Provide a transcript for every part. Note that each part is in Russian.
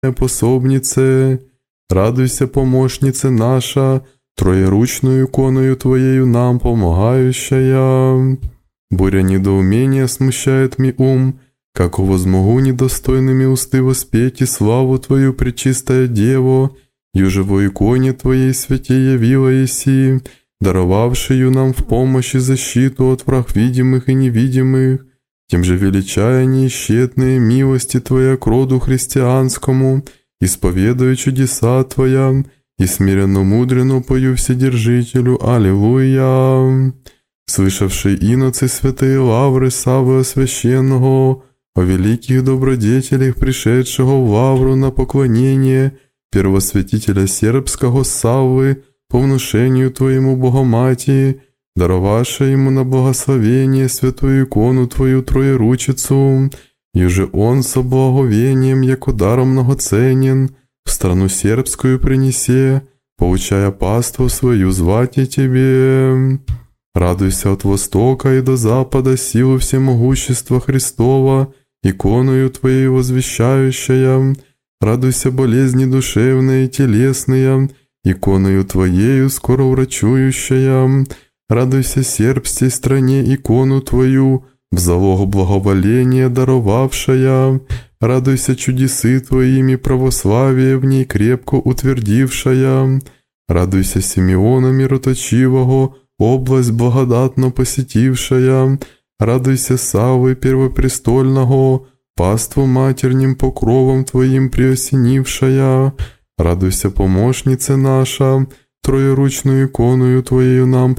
пособнице. Радуйся, помощнице наша, троеручную иконою Твоею нам помогающая. Буря недоумения смущает ми ум, как возмогу недостойными усты воспеть и славу Твою, пречистая Дево, юже во иконе Твоей святе явила еси, даровавшую нам в помощь и защиту от враг видимых и невидимых, тем же величая неисчетные милости Твоя к роду христианскому, исповедуя чудеса Твоя, и смиренно мудренно пою Вседержителю, Аллилуйя. Слышавший иноцы святые лавры Саввы Освященного, о великих добродетелях, пришедшего в лавру на поклонение первосвятителя сербского Саввы, по внушению Твоему Богоматии, даровавшая ему на благословение святую икону Твою Троеручицу, и же он со благовением, яко даром многоценен, в страну сербскую принесе, получая паству свою звати Тебе. Радуйся от востока и до запада силу всемогущества Христова, иконою Твоей возвещающая. Радуйся болезни душевные и телесные, иконою Твоею скоро врачующая. Радуйся сербской стране, икону Твою, в залог благоволения даровавшая. Радуйся чудесы Твоими, православие в ней крепко утвердившая. Радуйся Симеона мироточивого, область благодатно посетившая. Радуйся Саввы первопрестольного, паству матерним покровом Твоим приосенившая. Радуйся, помощнице наша, троеручную иконою Твоею нам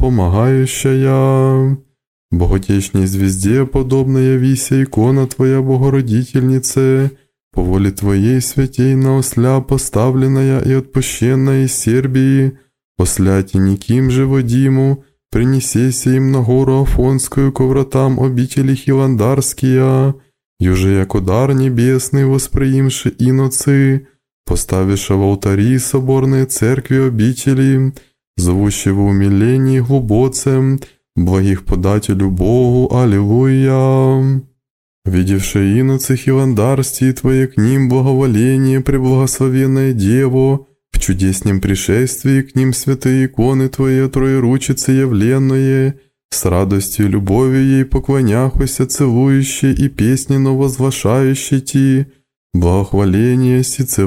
помогающая. Боготечной звезде подобно явися икона Твоя, Богородительнице, по воле Твоей святей на осля поставленная и отпущенная из Сербии, осляти никим же водиму, принесеся им на гору Афонскую ко вратам обители Хиландарские, юже яко дар небесный восприимши иноцы, поставивши в алтари соборные церкви обители, зовущего умилении глубоцем, благих подателю Богу, Аллилуйя. Видевши иноцы Хиландарстии Твое к ним благоволение, преблагословенное Дево, в чудеснем пришествии к ним святые иконы Твои Троеручицы явленные, с радостью и любовью ей поклоняхуся целующей и песненно возвышающей Ти, благохваление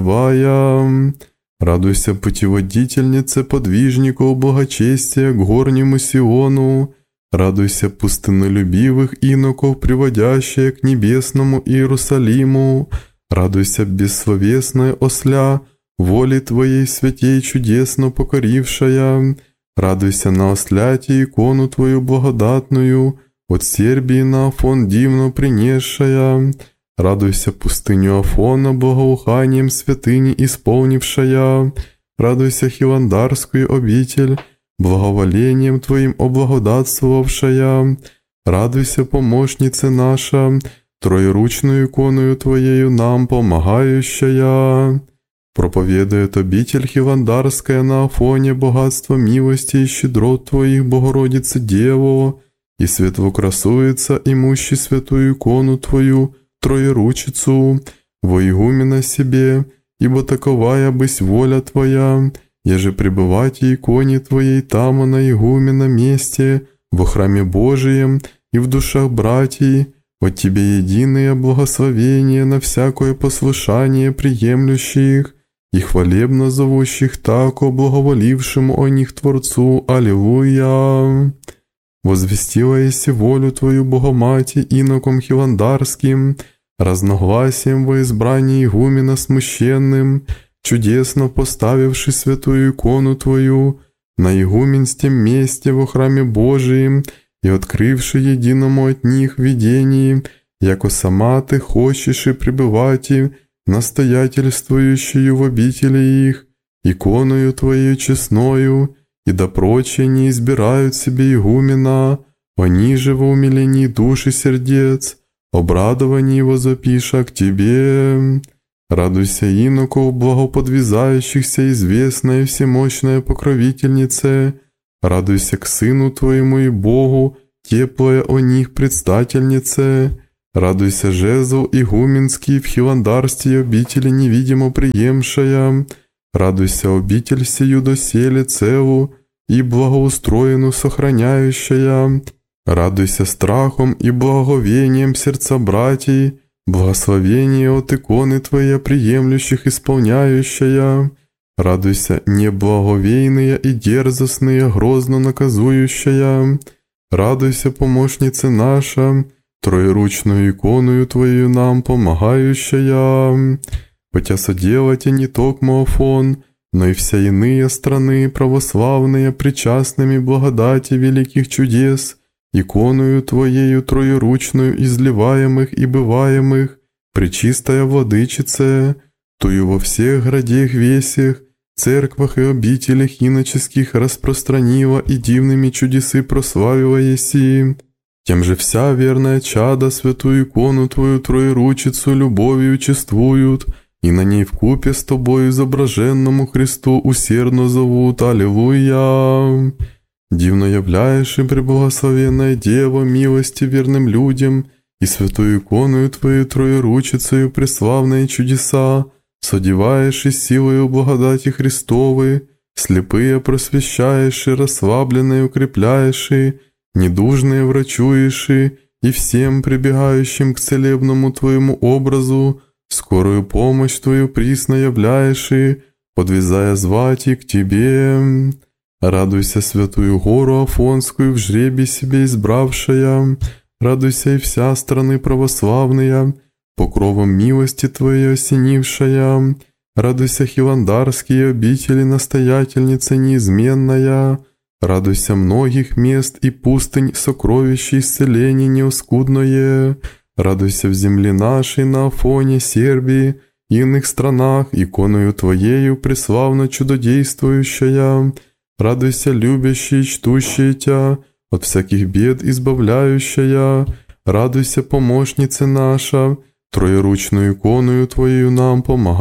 сицевая. Радуйся, путеводительнице подвижников благочестия к горнему Сиону, радуйся, пустыннолюбивых иноков, приводящая к небесному Иерусалиму, радуйся, бессловесная осля, воли Твоей святей чудесно покорившая, радуйся на осляте икону Твою благодатную, от Сербии на Афон дивно принесшая, радуйся, пустыню Афона благоуханием святыни исполнившая, радуйся, Хиландарскую обитель, благоволением Твоим облагодатствовавшая, радуйся, помощнице наша, троеручную иконою Твоею нам помогающая. Проповедует обитель Хиландарская на Афоне богатство милости и щедрот Твоих, Богородице Дево, и светло красуется, имущий святую икону Твою, Троеручицу, во игумена себе, ибо таковая бысь воля Твоя, еже пребывать и иконе Твоей там на игумена месте, во храме Божием и в душах братьев, от Тебе единое благословение на всякое послушание приемлющих и хвалебно зовущих тако благоволившему о них Творцу. Аллилуйя! Возвестила еси волю Твою, Богомати, иноком Хиландарским, разногласием во избрании игумена смущенным, чудесно поставивши святую икону Твою на игуменстем месте во храме Божием и открывши единому от них видение, яко сама Ты хочешь и пребывать и настоятельствующую в обители их, иконою Твоею честною, и да прочие не избирают себе игумена, они же во умилении душ и сердец, обрадовании возопиша к Тебе. Радуйся, иноков, благоподвязающихся, известная и всемощная покровительнице, радуйся к Сыну Твоему и Богу, теплая о них предстательнице, Радуйся, жезл игуменский в хиландарстве обители невидимо приемшая. Радуйся, обитель сию доселе целу и благоустроену сохраняющая. Радуйся страхом и благовением сердца братьей, благословение от иконы Твоя приемлющих исполняющая. Радуйся, неблаговейные и дерзостные, грозно наказующая. Радуйся, помощница наша, троеручную иконою Твою нам помогающая. Хотя соделайте не только Афон, но и вся иные страны православные причастными благодати великих чудес, иконою Твоею троеручную изливаемых и бываемых, пречистая Владычице, Тую во всех градех весях, церквах и обителях иноческих распространила и дивными чудесы прославила еси. Тем же вся верная чада святую икону Твою троеручицу любовью чествуют, и на ней вкупе с Тобою изображенному Христу усердно зовут Аллилуйя. Дивно являешь и преблагословенная Дева милости верным людям, и святую иконою Твою троеручицею преславные чудеса, содеваешь и силою благодати Христовой, слепые просвещаешь и расслабленные укрепляешь, и недужные врачуешь, и всем прибегающим к целебному Твоему образу скорую помощь Твою присно являешь, и подвязая звать и к Тебе. Радуйся, святую гору Афонскую в жребий себе избравшая, радуйся и вся страны православная, покровом милости Твоей осенившая, радуйся, хиландарские обители настоятельница неизменная, радуйся многих мест и пустынь сокровища исцеления неоскудное, радуйся в земле нашей на Афоне, Сербии, и иных странах, иконою Твоею преславно чудодействующая, радуйся, любящий и чтущий Тя, от всяких бед избавляющая, радуйся, помощница наша, троеручную иконою Твою нам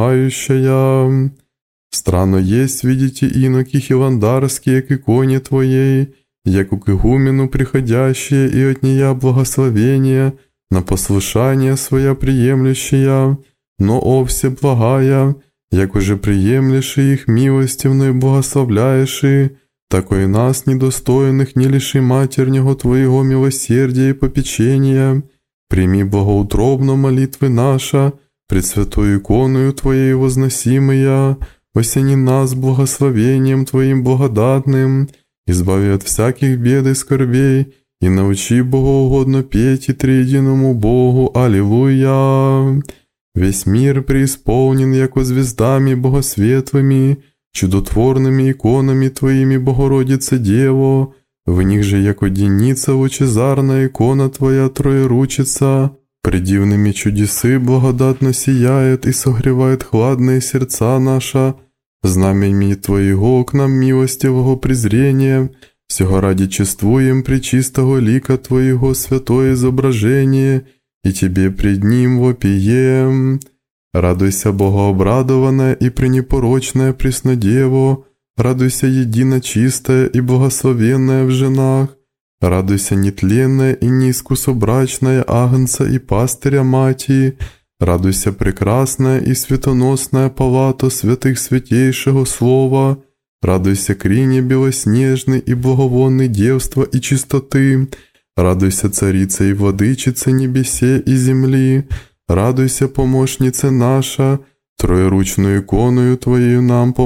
помогающая. Странно есть, видите, иноки хиландарские к иконе Твоей, яко к игумену приходящие и от нея благословения, на послушание своя приемлющая, но о всеблагая, яко же приемлешь их милостивно и благословляешь, такой нас, недостойных, не лиши матернего Твоего милосердия и попечения. Прими благоутробно молитвы наша, пред святою иконою Твоей возносимая, осени нас благословением Твоим благодатным, избави от всяких бед и скорбей, и научи богоугодно петь и триединому Богу. Аллилуйя! Весь мир преисполнен, яко звездами богосветлыми, чудотворными иконами Твоими, Богородице Дево, в них же, яко деница лучезарная икона Твоя троеручица, предивными чудесы благодатно сияет и согревает хладные сердца наша, знаменами Твоего к нам милостивого презрения, всего ради чествуем пречистого лика Твоего святое изображение, и Тебе пред Ним вопием. Радуйся, богообрадованная и пренепорочная Преснодево, радуйся, едино чистая и благословенная в женах, радуйся, нетленная и неискусобрачная Агнца и Пастыря Мати, радуйся, прекрасная и светоносная палата святых святейшего Слова, радуйся, крине белоснежный и благовонный девства и чистоты, радуйся, царица и владычица небесе и земли, радуйся, помощница наша, троеручную иконою Твоею нам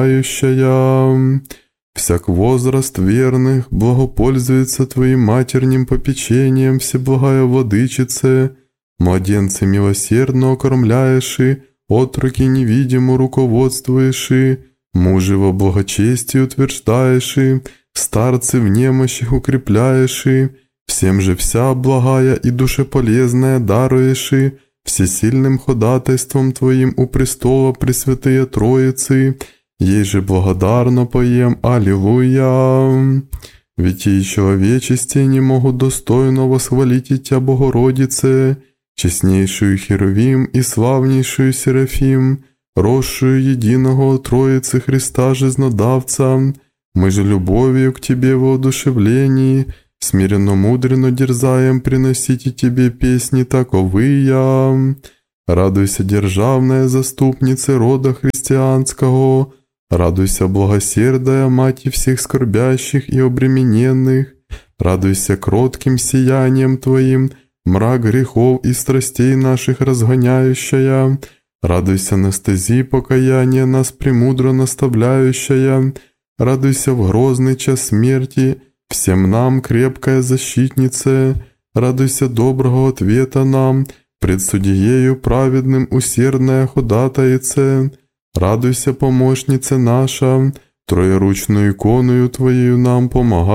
помогающая. Всяк возраст верных благопользуется Твоим матерним попечением, всеблагая владычице, младенцы милосердно окормляешь, отроки невидимо руководствуешь, мужи во благочестии утверждаешь, старцы в немощах укрепляешь, всем же вся благая и душеполезная даруешь, всесильным ходатайством Твоим у престола Пресвятые Троицы, ей же благодарно поем Аллилуйя. Ведь и человечести не могут достойно восхвалить Тя, Богородице, честнейшую Херувим и славнейшую Серафим, росшую единого Троицы Христа Жизнодавца, мы же любовью к Тебе во одушевлении, смиренно мудренно дерзаем приносите Тебе песни таковыя. Радуйся, державная заступница рода христианского, радуйся, благосердая Мать всех скорбящих и обремененных, радуйся кротким сиянием Твоим, мрак грехов и страстей наших разгоняющая, радуйся на стези покаяния нас премудро наставляющая, радуйся в грозный час смерти, всем нам крепкая защитница, радуйся доброго ответа нам, пред судьею праведным усердная ходатайце, радуйся, помощница наша, троеручную иконою Твоею нам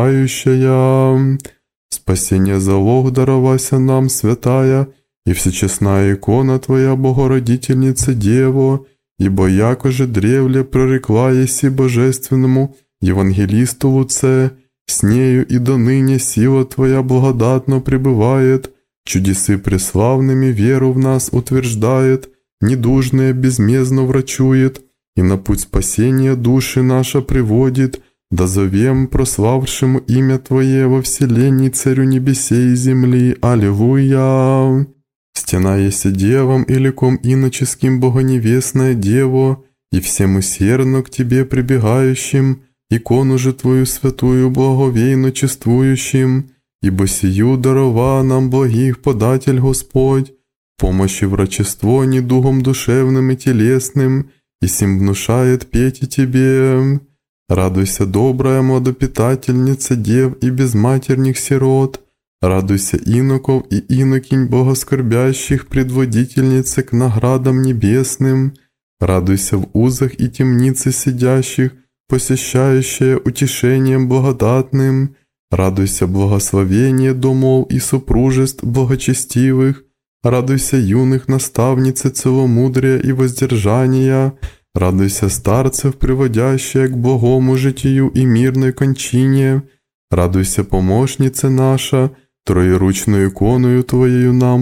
помогающая. Спасение залог даровася нам, святая, и всечестная икона Твоя, Богородительница Дево, ибо якоже древле прорекла еси божественному евангелисту Луце, с нею и до ныне сила Твоя благодатно пребывает, чудесы преславными веру в нас утверждает, недужное безмездно врачует, и на путь спасения души наша приводит, да зовем прославшему имя Твое во вселенной Царю небесей и земли. Аллилуйя! Стена еси девам и ликом иноческим богоневестная Дево, и всем усердно к Тебе прибегающим, икону же Твою святую благовейно чествующим, ибо сию дарова нам благих податель Господь, помощи врачество недугом душевным и телесным, и сим внушает петь и Тебе. Радуйся, добрая младопитательница дев и безматерных сирот, радуйся иноков и инокинь богоскорбящих предводительницы к наградам небесным, радуйся в узах и темнице сидящих, посещающая утешением благодатным, радуйся благословение домов и супружеств благочестивых, радуйся юных наставницы целомудрия и воздержания, радуйся старцев, приводящая к благому житию и мирной кончине, радуйся, помощница наша, троеручную иконою Твоею нам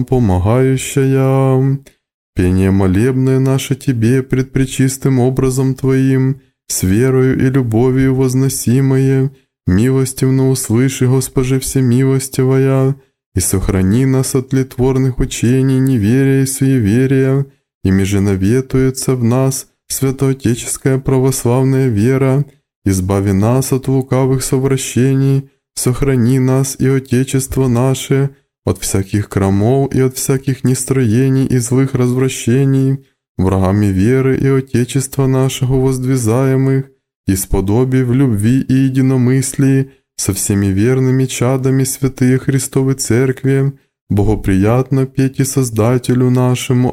помогающая. Пение молебное наше Тебе пред пречистым образом Твоим, с верою и любовью возносимое, милостивно услыши, Госпоже всемилостивая, и сохрани нас от тлетворных учений, неверия и суеверия, ими же наветуется в нас святоотеческая православная вера, избави нас от лукавых совращений, сохрани нас и Отечество наше от всяких крамов и от всяких нестроений и злых развращений, врагами веры и Отечества нашего воздвизаемых, и сподоби в любви и единомыслии со всеми верными чадами святые Христовы Церкви, богоприятно петь и Создателю нашему.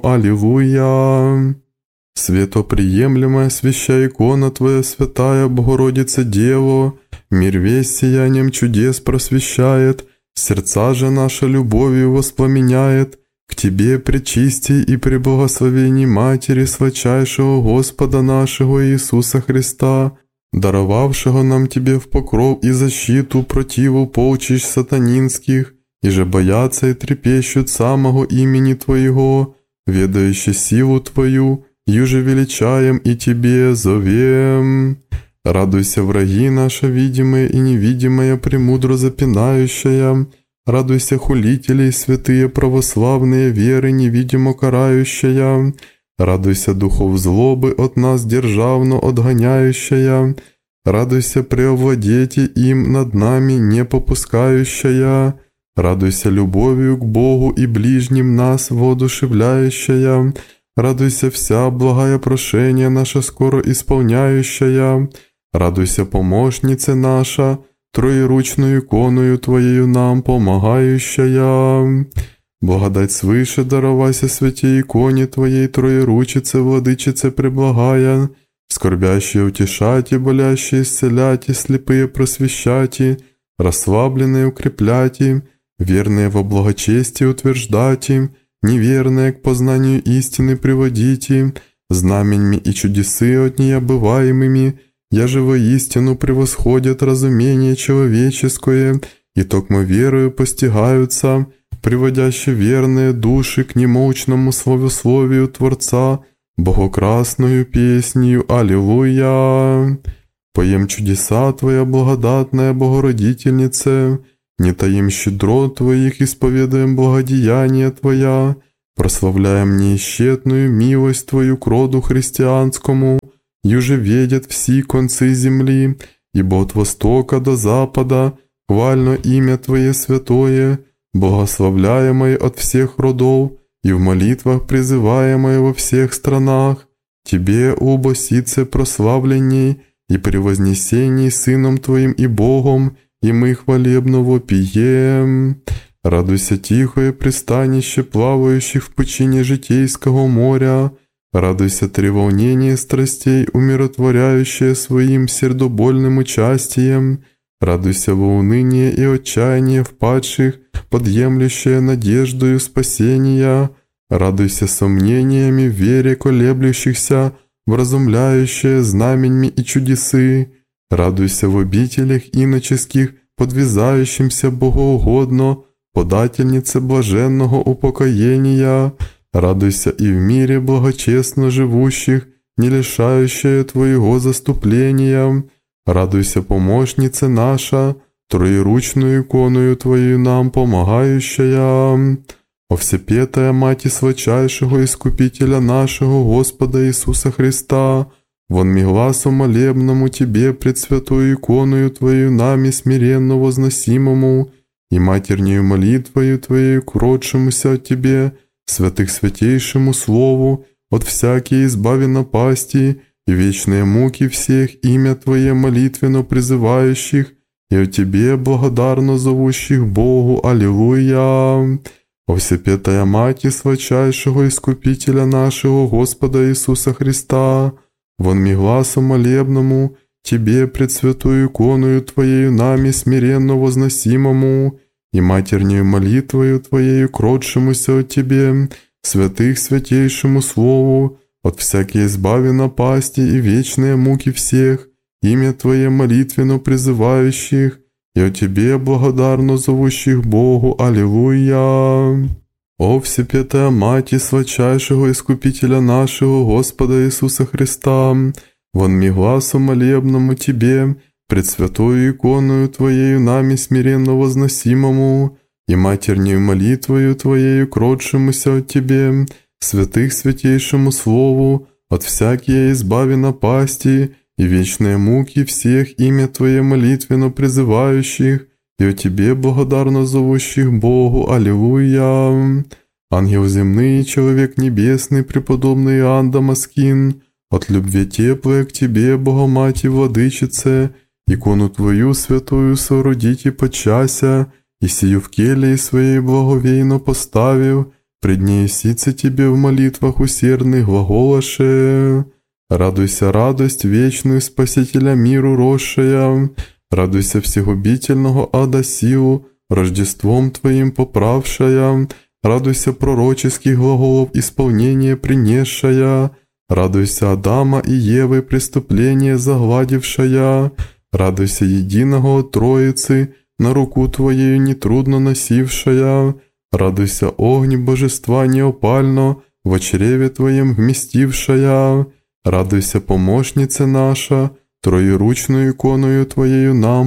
Аллилуйя! Светоприемлемая свящая икона Твоя, святая Богородица Дево, мир весь сиянием чудес просвещает, сердца же наша любовью воспламеняет, к Тебе, пречисти и преблагословении Матери сладчайшего Господа нашего Иисуса Христа, даровавшего нам Тебе в покров и защиту противу полчищ сатанинских, и же боятся и трепещут самого имени Твоего, ведающий силу Твою, юже величаем и Тебе зовем. Радуйся, враги наши, видимые и невидимые, премудро запинающая, радуйся, хулители, святые православные веры, невидимо карающая, радуйся, духов злобы от нас державно отгоняющая, радуйся, преовладете им над нами не попускающая, радуйся, любовью к Богу и ближним нас воодушевляющая, радуйся, вся благая прошение наше скоро исполняющая, радуйся, помощница наша, троеручную иконою Твоею нам помогающая. Благодать свыше даровайся святей иконе Твоей троеручице, владычице преблагая, скорбящие утешати, болящие исцеляти, слепые просвещати, расслабленные укрепляти, верные во благочестии утверждати, неверные к познанию истины приводите, знаменьми и чудесы от нее бываемыми, яже воистину превосходят разумение человеческое, и токмо верою постигаются, приводящие верные души к немолчному славословию Творца, богокрасную песнью. Аллилуйя! Поем чудеса Твоя, благодатная Богородительнице, не таим щедрот Твоих, исповедуем благодеяния Твоя, прославляем неисчетную милость Твою к роду христианскому, юже видят все концы земли, ибо от востока до запада хвально имя Твое святое, благословляемое от всех родов и в молитвах призываемое во всех странах. Тебе, оба сице прославленней и превознесений Сыном Твоим и Богом, и мы хвалебно вопием. Радуйся, тихое пристанище плавающих в пучине житейского моря, радуйся, треволнение страстей, умиротворяющее своим сердобольным участием, радуйся во уныние и отчаяние впадших, подъемлющее надеждою спасения, радуйся сомнениями в вере колеблющихся, вразумляющее знаменьми и чудесы, радуйся в обителях иноческих, подвязающимся богоугодно, подательнице блаженного упокоения, радуйся и в мире благочестно живущих, не лишающая Твоего заступления, радуйся, помощнице наша, троеручную иконою Твою нам помогающая, о всепетая Мати святейшего Искупителя нашего Господа Иисуса Христа, вон ми гласом молебному Тебе пред святою иконою Твою нами смиренно возносимому, и матернею молитвою Твоею кротшемуся от Тебе, святых святейшему Слову, от всякие избави напасти, и вечные муки всех имя Твое молитвенно призывающих, и о Тебе благодарно зовущих Богу. Аллилуйя! О всепетая Мати святейшего Искупителя нашего Господа Иисуса Христа, вон ми гласом молебному Тебе пред святую иконою Твоею нами смиренно возносимому, и матернею молитвою Твоею кротшемуся от Тебе, святых святейшему Слову, от всякой избави напасти и вечные муки всех, имя Твое молитвенно призывающих, и о Тебе благодарно зовущих Богу. Аллилуйя! О всепетая Мати святейшего Искупителя нашего Господа Иисуса Христа, вон ми гласом молебному Тебе, пред святою иконою Твоею нами смиренно возносимому, и матернею молитвою Твоею кротшемуся от Тебе, святых святейшему Слову, от всякие избави напасти и вечные муки всех имя Твое молитвенно призывающих, и о Тебе благодарно зовущих Богу. Аллилуйя! Ангел земный и человек небесный, преподобный Иоанн Дамаскин, от любви теплой к Тебе, Богомати Владычице, икону Твою святую соорудите подчася, и сию в келии своей благовейно поставив, пред ней сице Тебе в молитвах усердных глаголаше. Радуйся, радость вечную Спасителя миру росшая, радуйся всегубительного ада силу, Рождеством Твоим поправшая, радуйся пророческих глаголов исполнение принесшая, радуйся Адама и Евы преступление загладившая, радуйся единого от Троицы, на руку Твоею нетрудно носившая, радуйся огни божества неопально, в чреве Твоем вместившая, радуйся, помощница наша, троеручную иконою Твоею нам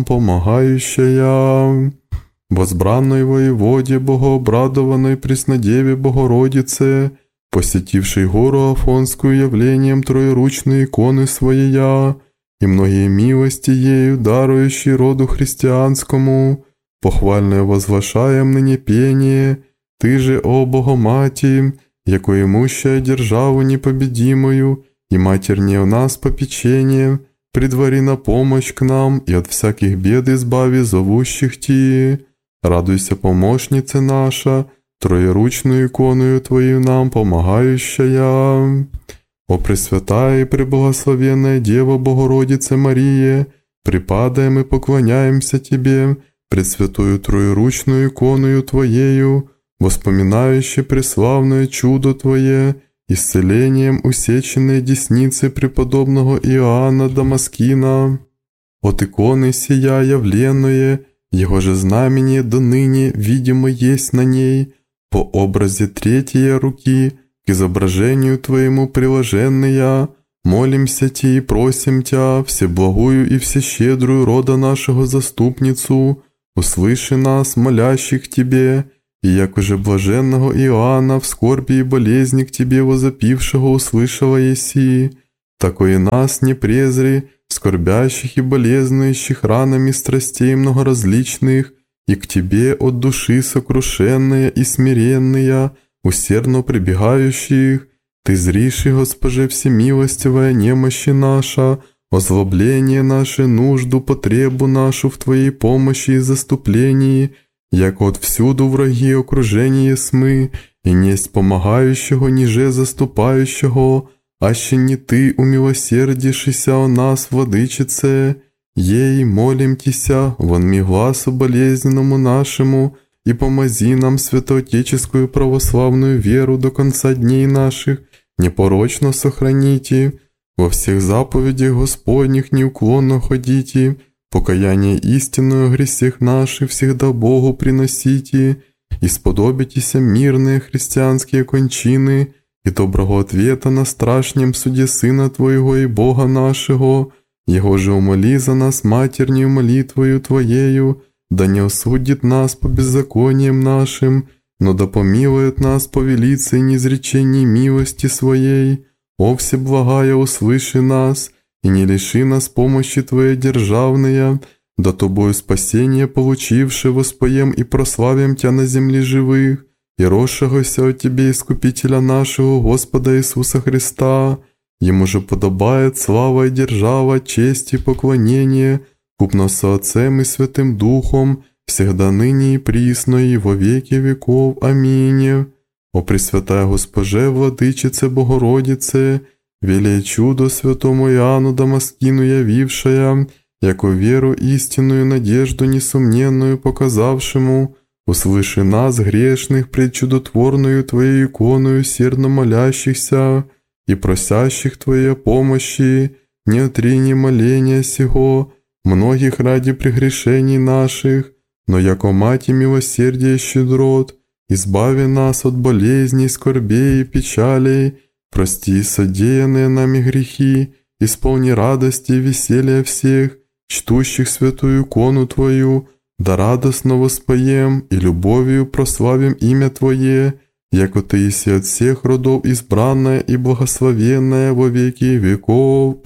помогающая. Возбранной воеводе, богообрадованной Преснодеве Богородице, посетившей гору Афонскую явлением троеручной иконы Своея, и многие милости ею дарующей роду христианскому, похвальное возвышаем ныне пение, Ты же, о Богомати, яко имущая державу непобедимую, и Матерь не у нас попечение, предвари на помощь к нам, и от всяких бед избави зовущих Ти. Радуйся, помощница наша, троеручную иконою Твою нам помогающая. О Пресвятая и Преблагословенная Дева Богородице Мария, припадаем и поклоняемся Тебе, пред святую троеручную иконою Твоею, воспоминающей преславное чудо Твое, исцелением усеченной десницы преподобного Иоанна Дамаскина. От иконы сия явленное, его же знамение до ныне видимо есть на ней, по образе третьей руки, к изображению Твоему приложенная, молимся Ти и просим Тя, всеблагую и всещедрую рода нашего заступницу, услыши нас, молящих к Тебе, и як уже блаженного Иоанна в скорби и болезни к Тебе возопившего услышала еси, такой и нас не презри, скорбящих и болезнующих ранами страстей многоразличных, и к Тебе от души сокрушенные и смиренные, усердно прибегающих. Ты зриши, Госпоже всемилостивая, немощи наша, озлобление наше, нужду, потребу нашу в Твоей помощи и заступлении, як от всюду враги окружение мы, и несть помогающего, ниже заступающего, аще не Ты, умилосердишися о нас, Владычице, ей молим Тися, вонми гласу болезненному нашему, и помози нам святоотеческую православную веру до конца дней наших, непорочно сохраните, во всех заповедях Господних неуклонно ходите, покаяние истинное о гресех наших всегда Богу приносите, и сподобитеся мирные христианские кончины, и доброго ответа на страшнем суде Сына Твоего и Бога нашего, Его же умоли за нас матернею молитвою Твоею, да не осудит нас по беззакониям нашим, но да помилует нас по велице и неизречении милости Своей. О всеблагая, услыши нас, и не лиши нас помощи Твоей державная, да Тобою спасение получивши воспоем и прославим Тя на земле живых, и росшегося от Тебе Искупителя нашего Господа Иисуса Христа. Ему же подобает слава и держава, честь и поклонение, купно со Отцем и Святым Духом, всегда ныне и присно и во веки веков. Аминь. О Пресвятая Госпоже, Владычице Богородице, велее чудо святому Иоанну Дамаскину явившая, яко веру истинную надежду несомненную показавшему, услыши нас, грешных, пред чудотворную Твоей иконою сердно молящихся и просящих Твоей помощи, не отрини моления сего, многих ради прегрешений наших, но яко Мать и милосердие и щедрот, избави нас от болезней, скорбей и печалей, прости содеянные нами грехи, исполни радости и веселья всех, чтущих святую икону Твою, да радостно воспоем и любовью прославим имя Твое, яко Ты еси от всех родов избранная и благословенная во веки веков.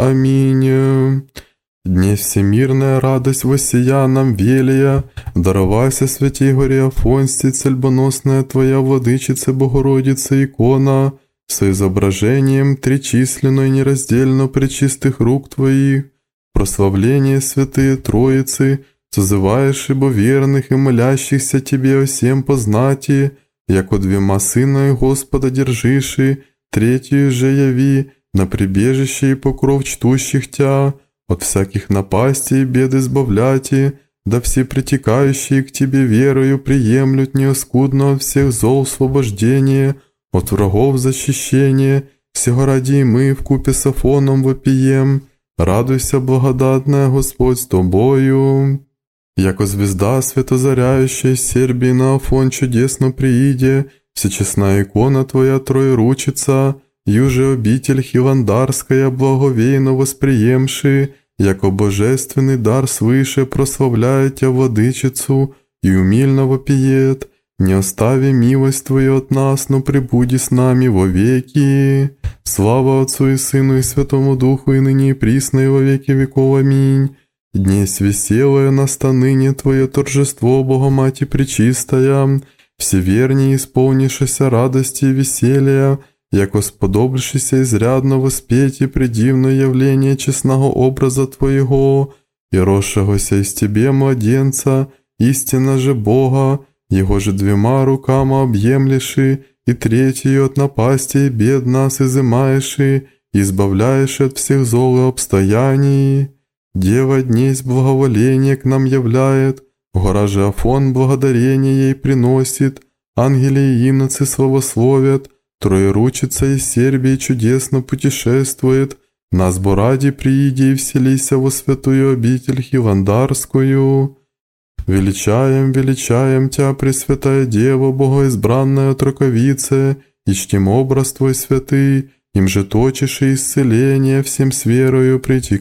Аминь. Дне всемирная радость воссия нам велия, даровайся святей горе Афонсти, цельбоносная Твоя Владычица Богородица икона, с изображением тричисленно и нераздельно пречистых рук Твоих, прославление святые Троицы, созываешь ибо верных и молящихся Тебе о всем познати, яко двема Сына и Господа держиши, третью же яви, на прибежище и покров чтущих Тя, от всяких напастей и бед избавляти, да все притекающие к Тебе верою приемлют неоскудно от всех зол освобождение, от врагов защищение, всего ради и мы вкупе с Афоном вопием. Радуйся, благодатная Господь с Тобою. Яко звезда светозаряющая с Сербии на Афон чудесно прииде, всечестная икона Твоя Троеручица, юже обитель Хиландарская благовейно восприемши, яко божественный дар свыше прославляет Тя Владычицу и умильно вопиет, не остави милость Твою от нас, но пребуди с нами во веки. Слава Отцу и Сыну и Святому Духу, и ныне и присно, и во веки веков. Аминь. Днесь веселое настаныне Твое торжество, Богомати Пречистая, всевернее исполнившися радости и веселья, яко сподобившися изрядно воспеть и предивное явление честного образа Твоего, и росшегося из Тебе младенца, истинно же Бога, Его же двумя руками объемлеши, и третью от напасти и бед нас изымаеши, и избавляешь от всех зол и обстояний. Дева днесь благоволение к нам являет, гора же Афон благодарение ей приносит, ангели и иноцы славословят, Троеручица из Сербии чудесно путешествует, нас бо ради прииди и вселися во святую обитель Хиландарскую. Величаем, величаем Тя, Пресвятая Дева, Богоизбранная Троковице, и чтим образ Твой святый, им же точишь и исцеление всем с верою прийти